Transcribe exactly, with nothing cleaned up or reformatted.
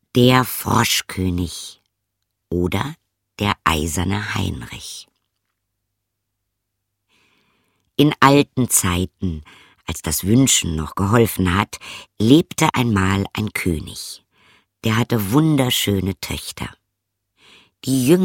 Der Froschkönig oder der eiserne Heinrich. In alten Zeiten, als das Wünschen noch geholfen hat, lebte einmal ein König. Der hatte wunderschöne Töchter. Die